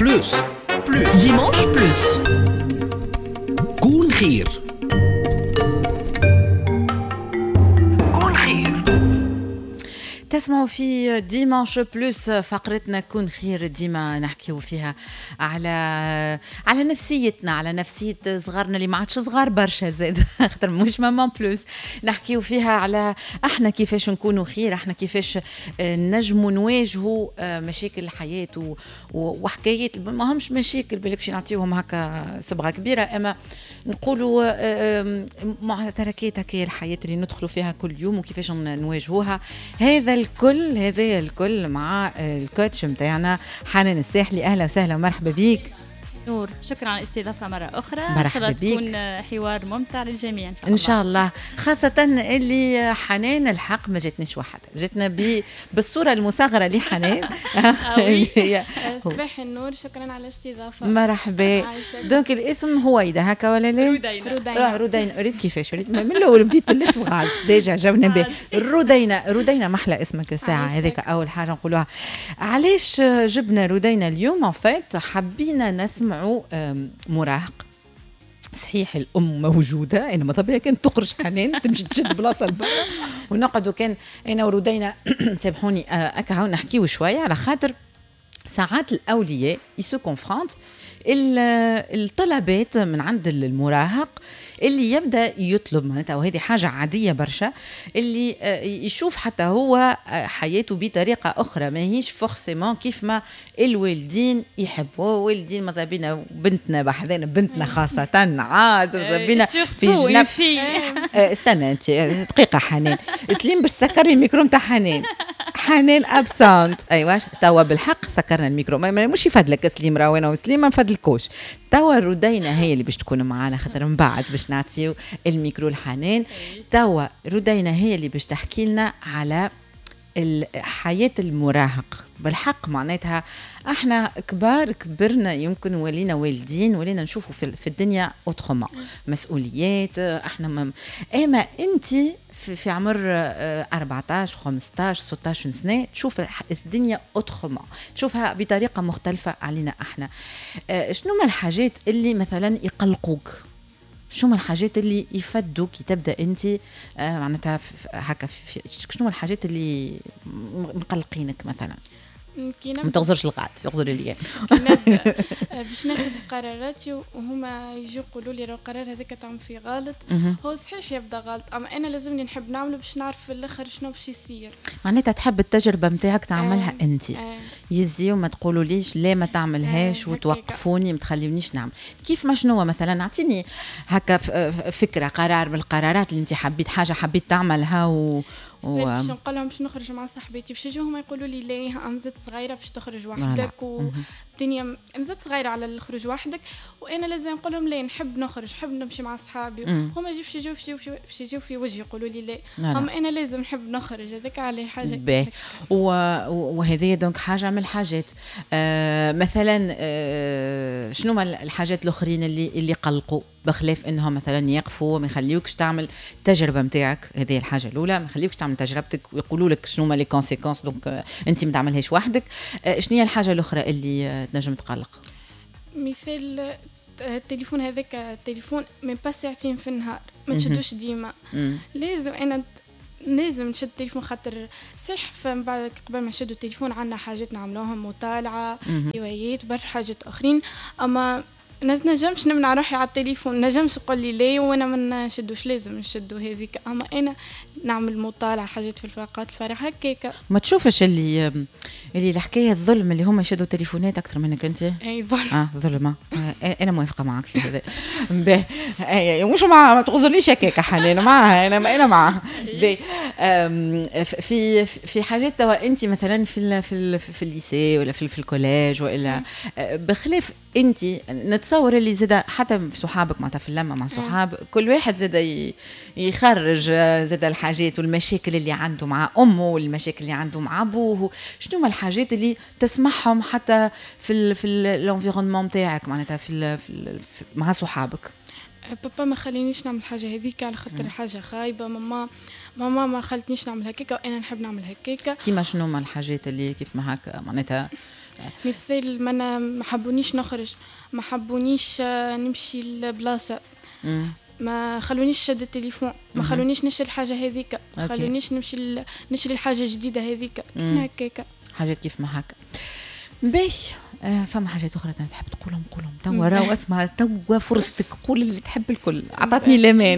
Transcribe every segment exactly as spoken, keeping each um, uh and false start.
بلوس بلوس ديمانش بلوس. كون خير. تسمعوا في ديمانش بلوس فقرتنا كون خير، ديما نحكيو فيها على على نفسيتنا، على نفسية صغارنا اللي ما عادش صغار برشا زاد خاطر مش مامان بلوس. نحكيو فيها على احنا كيفاش نكونوا خير، احنا كيفاش نجموا نواجهوا مشاكل الحياة وحكايات ما همش مشاكل بالكش نعطيهم هكا صبغة كبيرة، اما نقولوا معتركات هكا الحياة اللي ندخلوا فيها كل يوم وكيفاش نواجهوها. هذا الكل هذا الكل مع الكوتش متاعنا حنان الساحلي. اهلا وسهلا ومرحبا بيك. نور، شكرا على الاستضافة مرة أخرى. مرحبا إن شاء الله بيك. تكون حوار ممتع للجميع إن شاء الله. إن شاء الله، خاصة اللي حنان الحق ما جاتنيش واحد، جاتنا ب بالصورة المصغرة لحنان. صباح النور، شكرا على الاستضافة. مرحبا. دونك الاسم هويدا هكا ولا لا؟ رودينا. رودينا. رودينا. ريت كيفاش ريت من الأول بديت بالاسم غاد ديجا جاوبنا به. رودينا رودينا محلى اسمك الساعة هذيك أول حاجة نقولوها. علاش جبنا رودينا اليوم؟ فات حبينا نسمع مراهق صحيح، الام موجوده انما طبيعي كانت تخرج حنان تمشي تشد بلاصه لبرا ونقعدوا كان انا ورودينا سامحوني اكا نحكيو شويه على خاطر ساعات الاولياء يسو كونفرونت الطلبات من عند المراهق اللي يبدا يطلب معناتها، وهذه حاجه عاديه برشا، اللي يشوف حتى هو حياته بطريقه اخرى ما هيش فورسيمون كيف ما الوالدين يحبوا. والدين ماذا بينا بنتنا بحذانا بنتنا خاصه عاد بينا في جنب. استنى انت دقيقه حنان سليم باش سكري الميكرو نتاع حنان. حنان ابسنت. ايوا توا بالحق سكرنا الميكرو، ما مش يفدلك سليم، راه انا وسليم ما نفدلكوش. توا رودينا هي اللي باش تكون معنا خاطر من بعد باش نعطيو الميكرو لحنان. توا رودينا هي اللي باش تحكي لنا على حياة المراهق بالحق. معناتها احنا كبار كبرنا، يمكن ولينا والدين، ولينا نشوفوا في, في الدنيا اوترومون مسؤوليات احنا مم... اما انتي في, في عمر أربعطاش خمسطاش ستطاش سنة تشوف الدنيا اوترومون، تشوفها بطريقة مختلفة علينا احنا. شنو ما الحاجات اللي مثلا يقلقوك؟ شنو من الحاجات اللي يفدوك تبدا انت آه معناتها هكا؟ شنو من الحاجات اللي مقلقينك مثلا؟ ما تغزرش القعد يغزر لي نبدا باش ناخذ قراراتي وهما يجوا يقولوا لي راه القرار هذاك تعمل فيه غلط. هو صحيح يبدا غلط، اما انا لازمني نحب نعمله باش نعرف في الاخر شنو باش يصير. معناتها تحب التجربه نتاعك تعملها آه. انت آه. يزي وما تقولوا ليش لا ما تعملهاش. آه. وتوقفوني ما تخليونيش نعمل. كيف ما شنو مثلا اعطيني هكا فكره قرار من القرارات اللي انت حبيت حاجه حبيت تعملها و و... باش نقول لهم باش نخرج مع صاحبتي باش يجوا هما يقولوا لي ليه امزت صغيره باش تخرج وحدك والدنيا امزت صغيره على الخروج وحدك، وانا لازم نقول لهم ليه نحب نخرج نحب نمشي مع اصحابي. هما يجوا باش يجوا باش يجوا في وجهي يقولوا لي ليه، اما انا لازم نحب نخرج. هذاك عليه حاجه و... وهذه دونك حاجه من الحاجات. آه مثلا آه شنو ما الحاجات الاخرين اللي اللي قلقوا بخلاف انهم مثلا يقفوا ما يخليوكش تعمل التجربه نتاعك؟ هذه الحاجه الاولى، ما يخليوكش تعمل تجربتك ويقولوا لك شنو ما لي كونسيكونس دونك انت ما تعملهاش وحدك. شنو هي الحاجه الاخرى اللي تنجم تقلق؟ مثال التليفون هذاك، التليفون من با ساعتين في النهار ما تشدوش ديما. لازم انا لازم نشد التليفون خاطر صح فمن بعد قبل ما نشدوا التليفون عندنا حاجات نعملوهم، مطالعه روايات برشا حاجات اخرين، اما نجمش نمنع روحي على التليفون. نجمش يقول لي ليه وانا ما نشدوش، لازم نشدو هذيك، اما انا نعمل مطالعه حاجات في الفقرات الفارغه هكاك. ما تشوفش اللي اللي الحكايه الظلم اللي هم يشدوا تليفونات اكثر منك انت؟ اي ظلم. اه ظلمه. آه انا موافقه معك في هذا. باهي آه مش مع ما تغزرليش هكاك حنان معها، انا انا معها. باهي في في حاجات توا انت مثلا في في في الليسي ولا في في الكوليج والا بخلاف انت نتصور اللي زاد حتى في صحابك معناتها في اللمه مع صحاب كل واحد زاد يخرج زاد الحاجات والمشاكل اللي عنده مع امه والمشاكل اللي عنده مع ابوه. شنو ما الحاجات اللي تسمعهم حتى في ال في الانفيرونمون تاعك معناتها في, في مع صحابك؟ بابا ما خلينيش نعمل حاجه هذيك على خاطر حاجه خايبه، ماما ماما ما خلتنيش نعمل هكاك وانا نحب نعمل هكاك. كيما شنو ما الحاجات اللي كيف ما هكا معناتها مثال ما انا ما حبونيش نخرج، ما حبونيش نمشي لبلاصه، ما خلونيش شد التليفون، ما خلونيش نشري الحاجه هذيك، ما خلونيش نمشي ل... نشري الحاجه الجديده هذيك، كيف هكاك حاجات كيف ما هكا. باهي آه فما حاجات اخرى انا تحب تقولهم قولهم توا راهو اسمع توا فرصتك قول اللي تحب الكل. عطاتني الامان.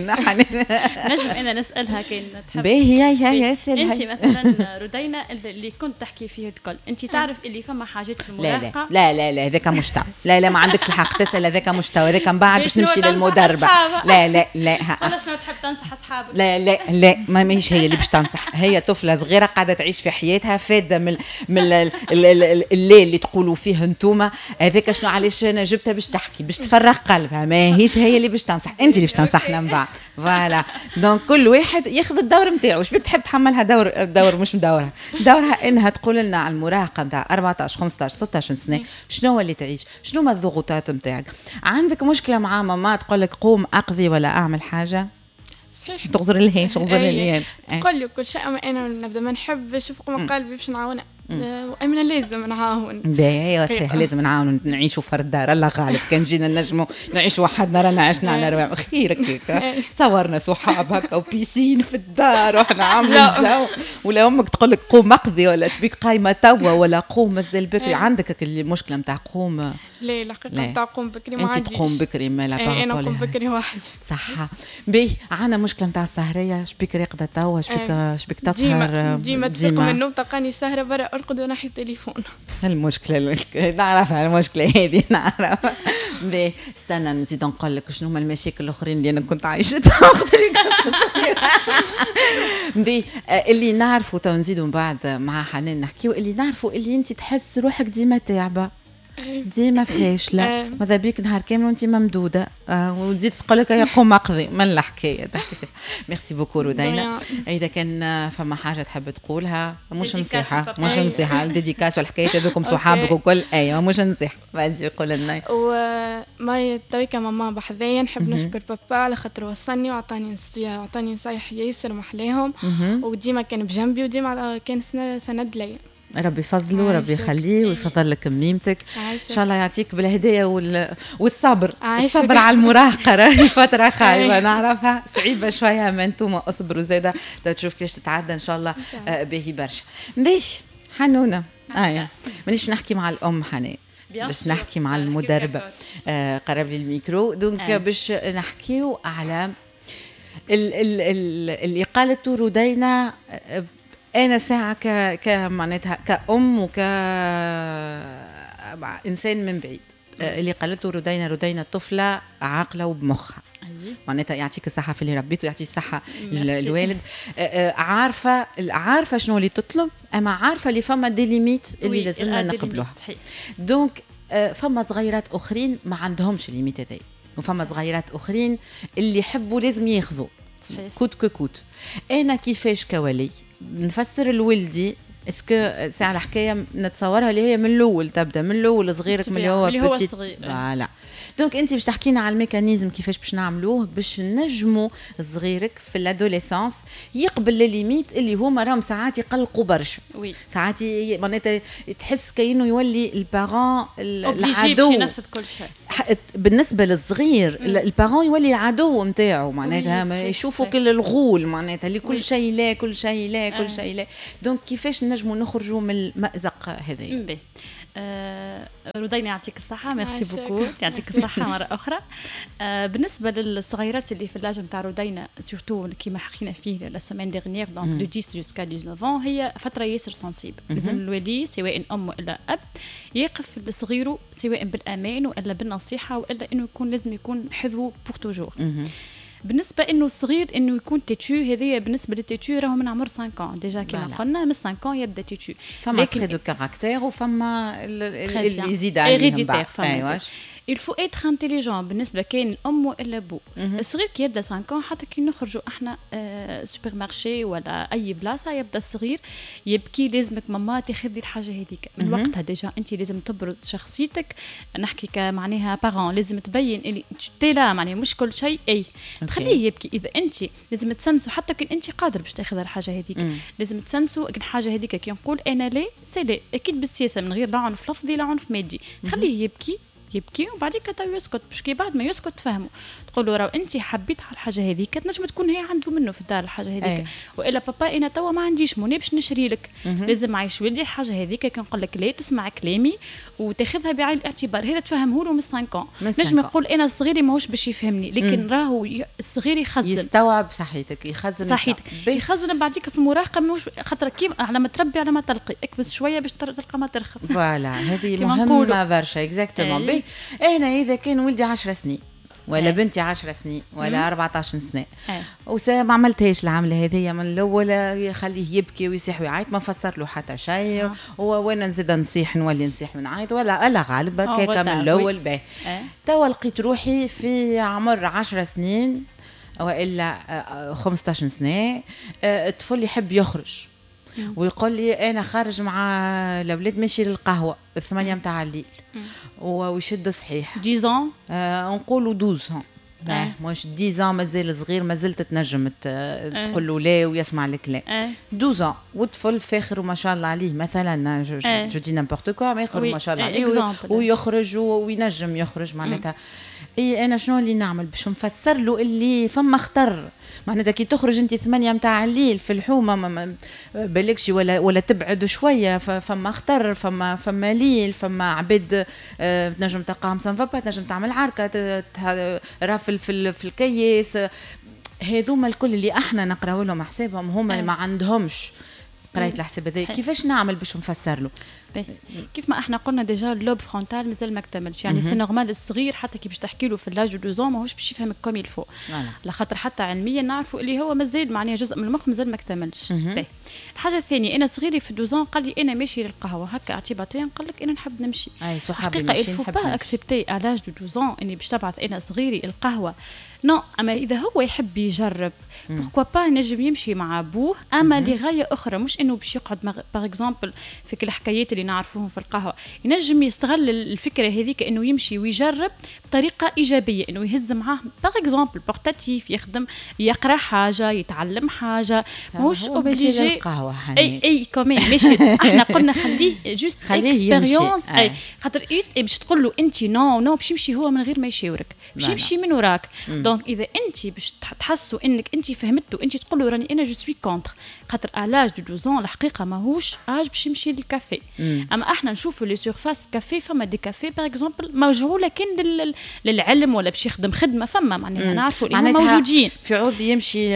نجم انا نسالها كان تحب. باهي هيا هيا اسالها. انت مثلا ردينا اللي كنت تحكي فيه الكل، انت تعرف اللي فما حاجات في المراهقه. لا لا لا لا هذاك مستوى. لا لا ما عندكش الحق تسال، هذاك مستوى، هذاك من بعد باش نمشي للمدربه. لا لا لا ولا شنو تحب تنصح اصحابك؟ لا لا لا ما ماهيش هي اللي باش تنصح، هي طفله صغيره قاعده تعيش في حياتها فاده من من الليل اللي تقولوا فيه انتوما هذاك شنو علاش انا جبتها باش تحكي باش تفرغ قلبها، ماهيش هي اللي باش تنصح، انت اللي باش تنصحنا من بعد. فوالا دونك كل واحد ياخذ الدور نتاعو. اش بك تحب تحملها دور دور مش دورها دورها انها تقول لنا على المراهقه نتاع أربعطاش خمسطاش ستطاش سنه شنو هو اللي تعيش، شنو ما الضغوطات نتاعك. عندك مشكله مع ماما تقول لك قوم اقضي ولا اعمل حاجه صحيح تغزر لها تغزر لها تقول لي كل شيء، اما انا نبدا ما نحبش نفوق من قلبي باش نعاونها، وأمنا لازم نعاون. باهي صحيح لازم نعاونوا نعيشوا في الدار. الله غالب كان جينا نجموا نعيشوا وحدنا رانا عشنا على رواح خيرك هيك صورنا صحاب هكا وبيسين في الدار وحنا عاملين جو، ولا امك تقول لك قوم اقضي ولا شبيك قايمه توا ولا قوم مازال بكري. عندك المشكله نتاع قوم؟ لا الحقيقه نتاع قوم بكري ما انت تقوم بكري ما لا انا قوم بكري واحد صح. باهي عندنا مشكله نتاع السهريه، شبيك راقده توا شبيك شبيك تسهر ديما تسقم من النوم تلقاني سهره برا ارقد ونحي التليفون. المشكله نعرفها المشكله هذه نعرفها. باهي استنى نزيد نقول لك شنو هما المشاكل الاخرين اللي انا كنت عايشتها وقت اللي كنت صغيره. باهي اللي نعرفوا تو نزيدوا من بعد مع حنان نحكيو، اللي نعرفوا اللي انت تحس روحك ديما تعبه ديما فاشله، ماذا بيك نهار كامل وانت ممدوده آه وتزيد تقول لك يا قوم اقضي من الحكايه. ميرسي بوكو رودينا. اذا كان فما حاجه تحب تقولها مش نصيحه مش نصيحه الديديكاس والحكايه هذوكم صحابك وكل ايوه مش نصيحه بعد قول لنا. وما تويكا ماما بحذايا نحب نشكر بابا على خاطر وصلني وعطاني نصيحه وعطاني نصايح ياسر محلاهم، وديما كان بجنبي وديما كان سند لي. ربي يفضله ربي يخليه ويفضل لك ميمتك ان شاء الله، يعطيك بالهدايه وال... والصبر عايشك. الصبر على المراهقه راهي فتره خايبه نعرفها صعيبه شويه، ما انتم اصبروا زاده تشوف كيفاش تتعدى ان شاء الله آه باهي برشا. باهي حنونه ايوه مانيش نحكي مع الام حنان باش نحكي مع المدربه آه قرب لي الميكرو دونك آه. باش نحكيو على ال... ال... ال... اللي قالته رودينا. أنا ساعة ك ك معناتها كأم وك إنسان من بعيد اللي قالته رودينا رودينا طفلة عاقلة وبمخها معناتها يعطيك الصحة في اللي ربيته ويعطي الصحة الوالد. عارفة عارفة شنو اللي تطلب، أما عارفة اللي فما دي ليميت اللي لازمنا نقبلوها. دونك فما صغيرات أخرين ما عندهمش الليميت هذي، وفما صغيرات أخرين اللي يحبوا لازم ياخذوا كوت كوت. أنا كيفاش كولي نفسر الولدي اسكو ساعه الحكايه نتصورها اللي هي من الاول تبدا من الاول صغيرك من اللي هو اللي هو صغير. فوالا دونك انت باش تحكينا على الميكانيزم كيفاش باش نعملوه باش نجموا صغيرك في الادوليسانس يقبل ليميت اللي هما راهم ساعات يقلقوا برشا. ساعات معناتها تحس كأنه يولي البارون العدو ينفذ كل شيء. بالنسبه للصغير البارون يولي العدو نتاعو معناتها يشوفوا كل الغول معناتها اللي كل شيء لا كل شيء لا كل شيء لا. دونك كيفاش نجموا نخرجوا من المأزق هذا؟ آه رودينا يعطيك الصحة، ميرسي بوكو يعطيك الصحة مرة أخرى. آه بالنسبة للصغيرات اللي في اللاج نتاع رودينا سورتو كيما حكينا فيه لا سيمين ديرنيير دونك دو عشرة جوسكا تسعطاش ans هي فترة ياسر سنسيب. لازم الولي سواء أم ولا أب يقف لصغيره سواء بالأمان ولا بالنصيحة ولا إنه يكون لازم يكون حذو بور توجور. بالنسبه انه الصغير انه يكون تيتو هذه بالنسبه للتيتو راهو من عمر خمسة عام ديجا كما قلنا من خمسة عام يبدا تيتو. فما كريدو كاركتير وفما اللي يزيد عليهم ايوه الفو اتر انتيليجون بالنسبه كان الام والا بو. الصغير كي يبدا خمسة ans حتى كي نخرجوا احنا آه سوبر مارشي ولا اي بلاصه يبدا الصغير يبكي لازمك ماما تاخذي الحاجه هذيك من وقتها ديجا انت لازم تبرز شخصيتك. نحكي كمعناها بارون لازم تبين اللي تي لا معناها مش كل شيء اي تخليه يبكي. اذا انت لازم تسنسوا حتى كان انت قادر باش تاخذ الحاجه هذيك لازم تسنسوا الحاجه هذيك كي نقول انا ليه سي لي اكيد بالسياسه من غير لا عنف لفظي لا عنف مادي. خليه يبكي يبكي وبعدين كتا يسكت باش كي بعد ما يسكت تفهموا تقولوا راه انت حبيت على الحاجه هذيك تنجم تكون هي عنده منه في الدار الحاجه هذيك أيه. والا بابا انا توا ما عنديش موني باش نشري لك لازم عايش ولدي الحاجه هذيك كي نقول لك لا تسمع كلامي وتاخذها بعين الاعتبار. هذا تفهمه له من خمسة ans. نجم يقول انا صغيري ماهوش باش يفهمني لكن راهو الصغير يخزن يستوعب صحيتك يخزن صحيتك يخزن بعديك في المراهقه مش خاطر كيف على ما تربي على ما تلقي اكبس شويه باش تلقى ما ترخف. فوالا هذه مهمه برشا اكزاكتومون. بي انا اذا كان ولدي عشر سنين ولا أيه. بنتي عشر سنين ولا أربعطاش سنة أيه. وسا ما عملتهاش العملة هذه من الأول يخليه يبكي ويصيح ويعيط ما فسر له حتى شيء وانا نزيد نصيح نولي نصيح ونعيط ولا ألا غالب هكاك من الأول به أيه. توا لقيت روحي في عمر عشر سنين وإلا خمسطاش سنة الطفل يحب يخرج ويقول لي أنا خارج مع الأولاد ماشي للقهوة الثمانية متاع الليل ويشد صحيح ديزان آه نقولوا دوزان اه مش ديزان مازال صغير مازلت تنجم تقول له لا ويسمع الكلام اه دوزان وطفل فاخر وما شاء الله عليه مثلا جو دي نيمبورت كوا ما يخرج ما شاء الله عليه ويخرج وينجم يخرج معناتها اي انا شنو اللي نعمل باش نفسر له اللي فما خطر معناتها كي تخرج انت ثمانية متاع الليل في الحومه ما بالكش ولا ولا تبعد شويه فما خطر فما فما ليل فما عباد اه تنجم تلقاهم سنفبا تنجم تعمل عركه رافل في في الكيس هذوما الكل اللي احنا نقراو لهم حسابهم هما اللي ما عندهمش قرايه الحساب هذا. كيفاش نعمل باش نفسر له؟ كيف ما احنا قلنا ديجا اللوب فرونتال مازال ما اكتملش يعني سي نورمال الصغير حتى كي باش تحكي له في اللاج دو زون ماهوش باش يفهمك كوم يلفو على خاطر حتى علميا نعرفوا اللي هو مازال معناها جزء من المخ مازال ما اكتملش. الحاجه الثانيه انا صغيري في دو زون قال لي انا ماشي للقهوه هكا اعتباطيا قال لك انا نحب نمشي اي صحابي حقيقه الفو با اكسبتي على لاج دو زون اني باش تبعث انا صغيري القهوه نو اما اذا هو يحب يجرب بوركوا با ينجم يمشي مع ابوه اما لغايه اخرى مش انه باش يقعد باغ اكزومبل في كل الحكايات اللي نعرفوهم في القهوه ينجم يستغل الفكره هذيك انه يمشي ويجرب بطريقه ايجابيه انه يهز معاه باغ اكزومبل بورتاتيف يخدم يقرا حاجه يتعلم حاجه ماهوش اوبليجي اي اي كومين ماشي احنا قلنا خليه جوست اكسبيريونس اي خاطر باش تقول له انت نو نو باش يمشي هو من غير ما يشاورك باش يمشي من وراك دونك اذا انت باش تحسوا انك انت فهمتوا انت تقول له راني انا جو سوي كونتر خاطر الاج دو دوزون الحقيقه ماهوش اج باش يمشي للكافيه. اما احنا نشوفوا لي سيرفاس كافيه فما دي كافيه باغ اكزومبل موجوده كان لل... للعلم ولا باش يخدم خدمه فما معناها نعرفوا اللي موجودين في عوض يمشي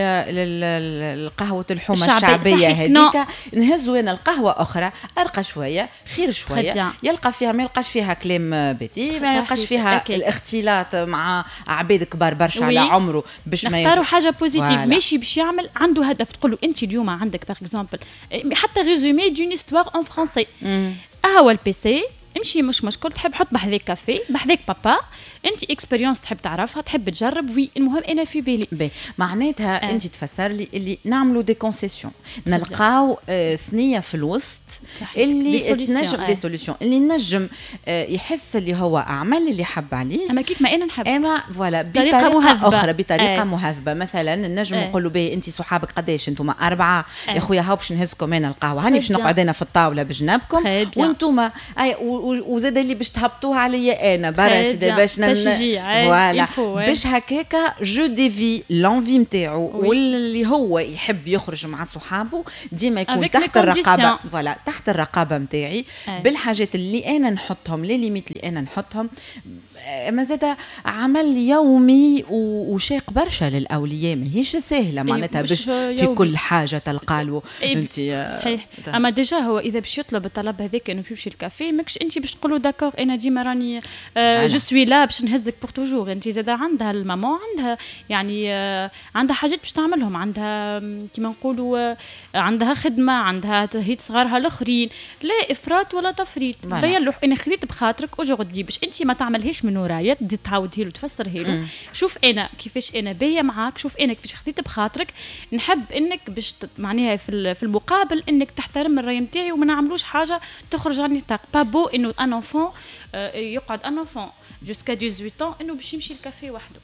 للقهوه الحومه الشعبيه هذيك نهزوا انا القهوه اخرى ارقى شويه خير شويه يلقى فيها ما يلقاش فيها كلام بذيء ما يلقاش فيها الاختلاط مع عباد كبار برشا على عمره باش ما نختاروا حاجه بوزيتيف ماشي باش يعمل عنده هدف تقول له انت اليوم عندك باغ اكزومبل حتى ريزومي دون استوار ان فرونسي هو البيسي امشي مش مشكل تحب حط بحذاك كافي بحذاك بابا انت اكسبيريونس تحب تعرفها تحب تجرب وي المهم انا في بالي بي. معناتها آه. انت تفسر لي اللي نعملوا دي كونسيسيون نلقاو آه ثنيه في الوسط اللي تنجم دي سوليوشن اللي نجم آه يحس اللي هو اعمل اللي حب عليه اما كيف ما انا نحب اما فوالا بطريقه مهذبة. اخرى بطريقه آه. مهذبه مثلا نجم آه. نقول له باهي انت صحابك قداش انتم اربعه آه. يا خويا هاو باش نهزكم انا القهوه هاني باش نقعد انا في الطاوله بجنبكم وانتم اي وزاد اللي باش تهبطوها عليا انا برا سيدي باش فوالا باش هكاكا جو ديفي لونفي نتاعو واللي هو يحب يخرج مع صحابه ديما يكون تحت الرقابه فوالا تحت الرقابه نتاعي بالحاجات اللي انا نحطهم لي ليميت اللي انا نحطهم. ما زاد عمل يومي وشاق برشا للاولياء ماهيش سهله معناتها باش في كل حاجه تلقى له انت صحيح. اما ديجا هو اذا باش يطلب الطلب هذاك انه يمشي الكافيه ماكش انت باش تقولوا داكور انا ديما راني جو سوي لا باش نهزك بور توجور. انت زاد عندها المامون عندها يعني آه عندها حاجات باش تعملهم، عندها كيما نقولوا آه عندها خدمه، عندها هي صغارها الاخرين، لا افراط ولا تفريط. بين انا خديت بخاطرك اوجوردي باش انت ما تعملهاش من ورايا، تزيد تعاودي له تفسره له. شوف انا كيفاش انا باهيه معاك، شوف انا كيفاش خديت بخاطرك، نحب انك باش معناها في في المقابل انك تحترم الراي نتاعي وما نعملوش حاجه تخرج عن النطاق. با بو انه ان انفون يقعد ان انفون جوسكا ثمانية عشر انه باش يمشي الكافيه وحده.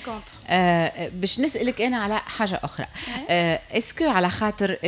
آه باش نسالك انا على حاجه اخرى. آه اسكو على خاطر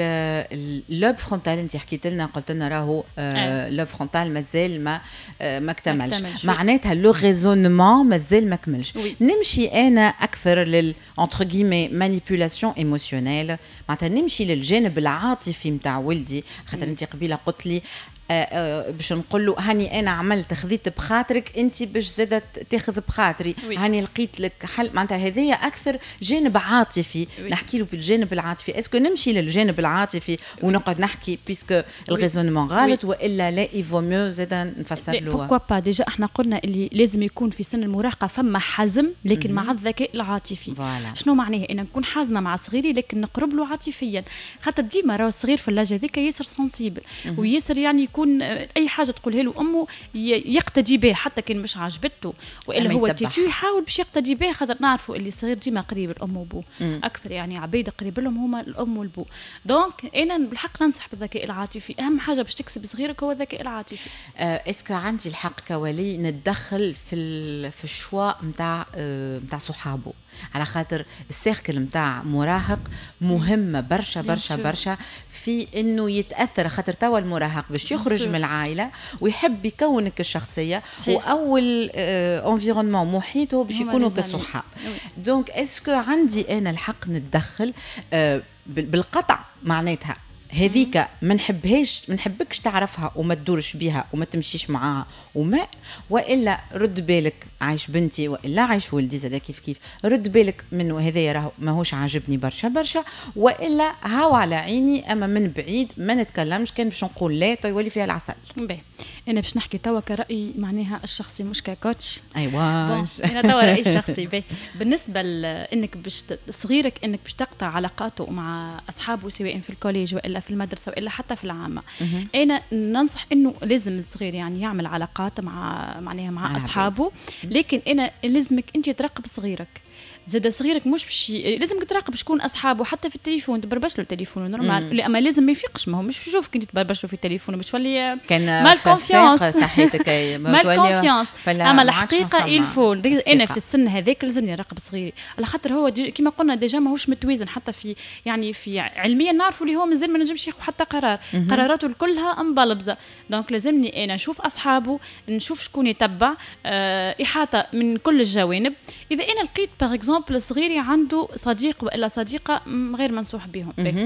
اللوب فرونتال انت حكيت لنا قلت لنا راهو آه لوب فرونتال مازال ما آه ما اكتملش، معناتها لو ريزونمون مازال ما كملش. نمشي انا اكثر لل انتر غيمي مانيبيولاسيون ايموشنيل، معناتها نمشي للجانب العاطفي نتاع ولدي. خاطر انت قبيله قلت لي آه آه باش نقول له هاني انا عملت خذيت بخاطرك، انت باش زادت تاخذ بخاطري، هاني لقيت لك حل. معناتها هذايا اكثر جانب عاطفي. وي. نحكي له بالجانب العاطفي. اسكو نمشي للجانب العاطفي ونقعد نحكي بيسكو الريزونمون غلط، والا لا ايفو ميو زاد نفسر له بوركوا با. ديجا احنا قلنا اللي لازم يكون في سن المراهقه فما حزم لكن م- مع الذكاء العاطفي. فوالا. شنو معناه؟ انا نكون حازمه مع صغيري لكن نقرب له عاطفيا، خاطر ديما راهو الصغير في اللاج هذيك ياسر سنسيبل وياسر يعني يكون اي حاجه تقولها له امه يقتدي بها حتى كان مش عجبته، والا هو تيتو يحاول باش يقتدي بها. خاطر نعرفوا اللي صغير ديما قريب الام وابوه اكثر، يعني عبيد قريب لهم هما الام والبو. دونك انا بالحق ننصح بالذكاء العاطفي. اهم حاجه باش تكسب صغيرك هو الذكاء العاطفي. آه اسكو عندي الحق كولي نتدخل في في الشواء نتاع نتاع صحابه، على خاطر السيركل نتاع مراهق مهمه برشا برشا برشا في انه يتاثر. خاطر توا المراهق باش يخرج من العائله ويحب يكونك الشخصيه، واول انفيرونمون آه محيطه باش يكونوا كصحاب. دونك اسكو عندي انا الحق نتدخل آه بالقطع؟ معناتها هذيك ما نحبهاش، ما نحبكش تعرفها وما تدورش بيها وما تمشيش معاها وما، والا رد بالك عايش بنتي والا عايش ولدي زاد كيف كيف، رد بالك منه هذايا راهو ماهوش عاجبني برشا برشا، والا هاو على عيني اما من بعيد ما نتكلمش. كان باش نقول لا تو يولي فيها العسل. باهي انا باش نحكي توا كرايي معناها الشخصي مش ككوتش. ايوا انا توا رايي الشخصي. باهي بالنسبه لانك باش صغيرك انك باش تقطع علاقاته مع اصحابه سواء في الكوليج والا في المدرسه والا حتى في العامه، انا ننصح انه لازم الصغير يعني يعمل علاقات مع معناها مع اصحابه، لكن انا لازمك انت تراقب صغيرك. زاد صغيرك مش بشي لازمك تراقب شكون اصحابه حتى في التليفون، تبربش له التليفون نورمال، اما لازم ما يفيقش. ما هو مش يشوفك انت تبربش له في التليفون باش تولي مال كونفيونس صحيتك مال كونفيونس. اما الحقيقه الفون انا في السن هذاك لازمني نراقب صغيري، على خاطر هو كما قلنا ديجا ماهوش متوازن حتى في يعني في علميا نعرفوا اللي هو مازال ما نجمش ياخذ حتى قرار، قراراته كلها مبلبزه. دونك لازمني انا نشوف اصحابه، نشوف شكون يتبع، أه احاطه من كل الجوانب. اذا انا لقيت باغ اكزومبل صغيري عنده صديق والا صديقه غير منصوح بهم،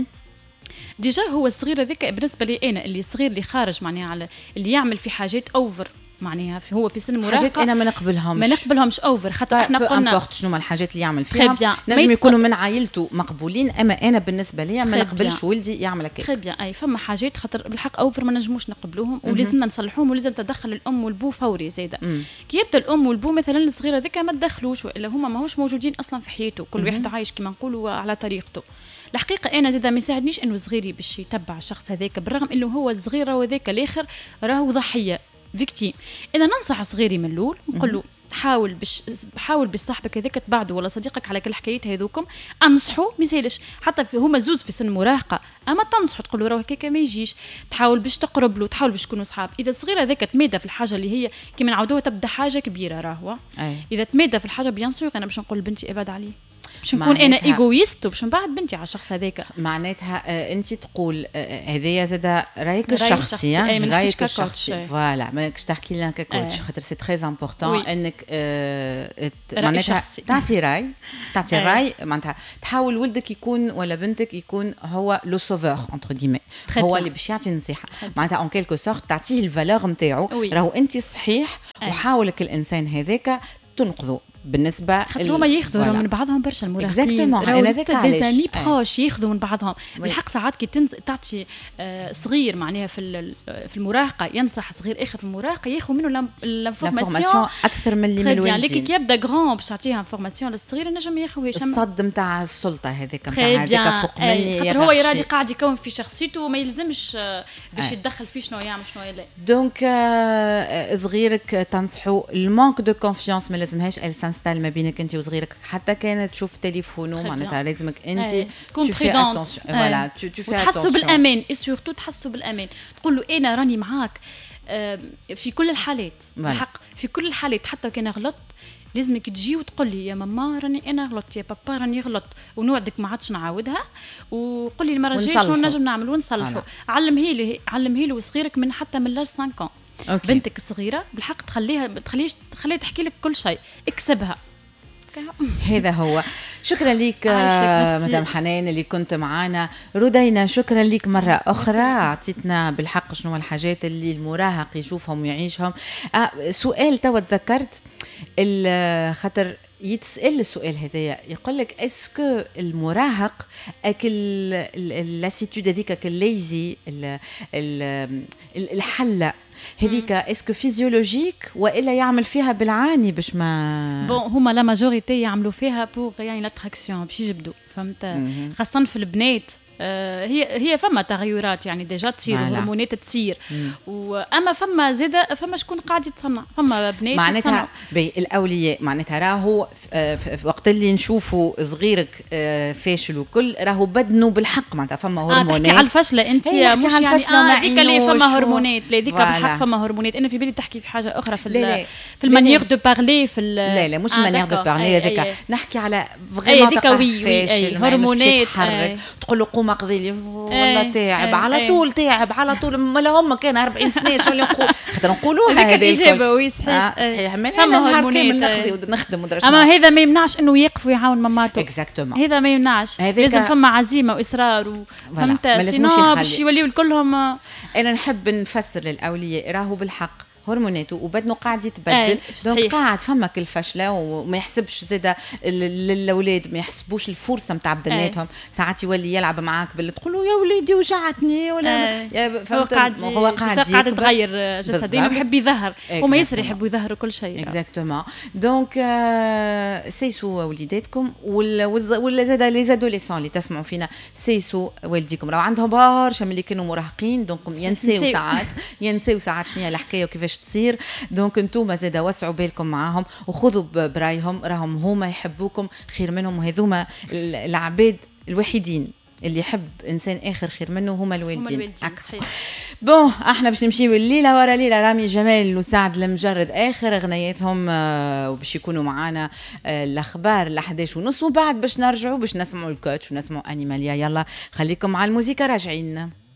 ديجا هو الصغير هذاك بالنسبه لي انا اللي صغير اللي خارج معناها على اللي يعمل في حاجات اوفر، معناها هو في سن مراهقه حاجات انا ما نقبلهمش ما نقبلهمش اوفر. خاطر احنا قلنا امبورط شنو ما الحاجات اللي يعمل فيها نجم يكونوا من عائلته مقبولين، اما انا بالنسبه لي ما نقبلش ولدي يعمل هكا. تري بيان. اي فما حاجات خاطر بالحق اوفر ما نجموش نقبلوهم ولازمنا نصلحوهم، ولازم تدخل الام والبو فوري زاده. كي يبدا الام والبو مثلا الصغيره هذيك ما تدخلوش والا هما ماهوش موجودين اصلا في حياته، كل واحد عايش كما نقولوا على طريقته. الحقيقه انا زاده ما يساعدنيش انه صغيري باش يتبع الشخص هذاك، بالرغم انه هو الصغير وذاك الاخر راهو ضحيه فيكتيم. اذا ننصح صغيري من الاول نقول له حاول باش حاول بصاحبك هذاك تبعده ولا صديقك على كل الحكايات هذوكم، انصحوا ما يسالش حتى في هما زوز في سن مراهقه، اما تنصحوا تقول له راه هكاك ما يجيش، تحاول باش تقرب له، تحاول باش تكونوا اصحاب. اذا الصغيره هذاك تماده في الحاجه اللي هي كيما نعودوها تبدا حاجه كبيره راهو، اذا تماده في الحاجه بيان سور انا باش نقول لبنتي ابعد عليه، باش نكون انا ايغويست وباش نبعد بنتي على الشخص هذاك. معناتها آه انت تقول هذايا آه زاد رايك الشخصي، رايك الشخصي فوالا ماكش تحكي لنا ككوتش، خاطر سي تري امبورطون انك آه معناتها تعطي راي تعطي راي معناتها تحاول ولدك يكون ولا بنتك يكون هو لو سوفور انتر غيمي، هو اللي باش يعطي نصيحه معناتها اون كيلكو سورت تعطيه الفالور نتاعو. راهو انت صحيح وحاولك الانسان هذاك تنقذوا بالنسبه خاطر هما ياخذوا من بعضهم برشا المراهقين انا ذاك علاش ديزامي بروش ياخذوا من بعضهم بالحق. ساعات كي تنز... تعطي آه صغير معناها في في المراهقه ينصح صغير اخر في المراهقه ياخذ منه لانفورماسيون اكثر من اللي من الوالدين. لكن كي يبدا غران باش تعطيها انفورماسيون للصغير نجم ياخذ هشام الصد نتاع السلطه هذيك نتاع هذيك فوق مني. خاطر هو يراني قاعد يكون في شخصيته وما يلزمش باش يتدخل في شنو يعمل شنو لا. دونك صغيرك تنصحوا المانك دو كونفيونس ما لازمهاش ال سانستال ما بينك انت وصغيرك حتى كانت تشوف تليفونه معناتها لازمك انت تكون بريدونت فوالا تو تو في تحسوا بالامان سورتو تحسوا بالامان تقول له انا راني معاك في كل الحالات. الحق في كل الحالات حتى كان غلط لازمك تجي وتقول لي يا ماما راني انا غلطت يا بابا راني غلط ونوعدك ما عادش نعاودها وقول لي المره الجايه شنو نجم نعمل ونصلحوا. علمها له علمها له صغيرك من حتى من لاج خمسة عام. بنتك الصغيره بالحق تخليها تخليش تخليها تحكي لك كل شيء اكسبها. هذا هو. شكرا لك مدام حنان اللي كنت معنا. رودينا شكرا لك مرة أخرى أعطيتنا بالحق شنو الحاجات اللي المراهق يشوفهم ويعيشهم. آه سؤال توا تذكرت خاطر يتسأل السؤال هذايا يقول لك اسكو المراهق اكل لاسيتود هذيك كليزي الحله هذيك اسكو فيزيولوجيك والا يعمل فيها بالعاني باش ما بون هما لا ماجوريتي يعملوا فيها بور يعني لاتراكسيون باش يجبدوا فهمت خاصه في البنات. آه هي هي فما تغيرات يعني ديجا تصير هرمونات تصير واما فما زاده فما شكون قاعد يتصنع فما بنات معناتها بالاولياء معناتها راهو وقت اللي نشوفوا صغيرك آه فاشل وكل راهو بدنه بالحق معناتها فما هرمونات. آه تحكي على الفشله انت مش يعني اه هذيك اللي فما هرمونات لا هذيك بالحق فما هرمونات. انا في بالي تحكي في حاجه اخرى في لا في المانيير دو بارلي في لا لا مش المانيير دو بارلي هذيك نحكي على فريمون فاشل هرمونات تقول له ما قضي لي والله تعب على طول تعب على طول ما هم كان أربعين سنه شنو اللي نقول خاطر نقولوها هذه الاجابه وي صحيح صحيح فما هرمونات نقضي ونخدم ودرش. اما هذا ما يمنعش انه يقف ويعاون ماماته اكزاكتومون هذا ما يمنعش لازم فما عزيمه واصرار فهمت سينو باش يوليو كلهم. انا نحب نفسر للاولياء راهو بالحق هرموناته وبدنه قاعد يتبدل دونك قاعد فمك الفشله وما يحسبش زاده الاولاد ما يحسبوش الفرصه نتاع بدناتهم. ساعات يولي يلعب معاك باللي تقول له يا وليدي وجعتني ولا فهمت هو قاعد قاعد يتغير جسديا ويحب يظهر هما يسري يحبوا يظهروا كل شيء اكزاكتومون. دونك سيسوا وليداتكم ولا زاده لي زادوليسون اللي تسمعوا فينا سيسوا والديكم راهو عندهم برشا ملي كانوا مراهقين دونك ينساو ساعات ينساو ساعات شنو الحكايه وكيفاش تصير. دونك انتم زاده وسعوا بالكم معاهم وخذوا برايهم راهم هما يحبوكم خير منهم وهذوما العباد الوحيدين اللي يحب انسان اخر خير منه هما الوالدين. بون احنا باش نمشيو الليله ورا ليله رامي جمال وسعد المجرد اخر اغنياتهم وباش يكونوا معانا الاخبار الحداش ونص وبعد باش نرجعوا باش نسمعوا الكوتش ونسمعوا انيماليا. يلا خليكم على الموسيقى راجعين.